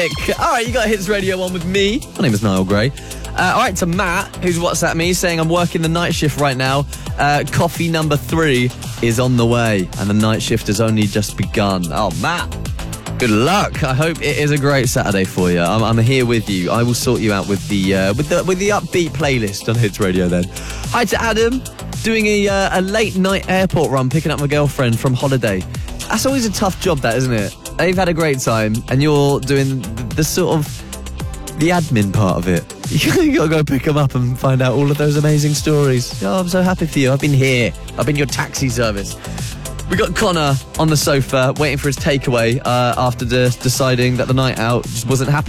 All right, you got Hits Radio 1 with me. My name is Niall Gray. All right, to Matt, who's WhatsApped me saying I'm working the night shift right now. Coffee number 3 is on the way, and the night shift has only just begun. Oh, Matt, good luck. I hope it is a great Saturday for you. I'm here with you. I will sort you out with the upbeat playlist on Hits Radio then. Hi to Adam, doing a late night airport run, picking up my girlfriend from holiday. That's always a tough job, that, isn't it? They've had a great time, and you're doing the sort of the admin part of it. You gotta go pick them up and find out all of those amazing stories. Oh, I'm so happy for you. I've been here. I've been your taxi service. We got Connor on the sofa waiting for his takeaway after deciding that the night out just wasn't happening.